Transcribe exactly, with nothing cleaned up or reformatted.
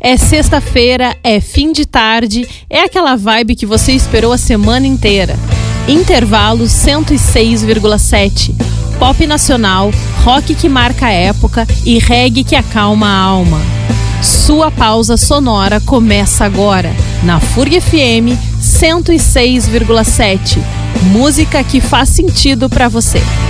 É sexta-feira, é fim de tarde, é aquela vibe que você esperou a semana inteira. Intervalo cento e seis vírgula sete. Pop nacional, rock que marca a época e reggae que acalma a alma. Sua pausa sonora começa agora, na F U R G F M cento e seis vírgula sete. Música que faz sentido pra você.